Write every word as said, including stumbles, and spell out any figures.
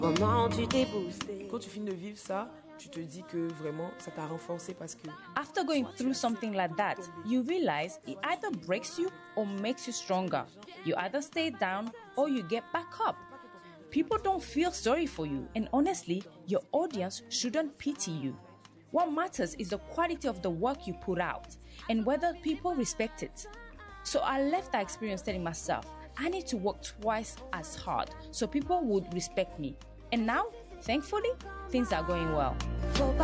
Comment tu t'es boosté? Quand tu finis de vivre ça, tu te dis que vraiment ça t'a renforcé parce que After going through something like that, you realize it either breaks you or makes you stronger. You either stay down or you get back up. People don't feel sorry for you, and honestly, your audience shouldn't pity you. What matters is the quality of the work you put out and whether people respect it. So I left that experience telling myself, I need to work twice as hard so people would respect me. And now, thankfully, things are going well.